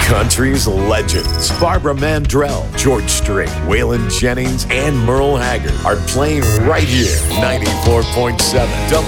Country's legends Barbara Mandrell, George Strait, Waylon Jennings, and Merle Haggard are playing right here. 94.7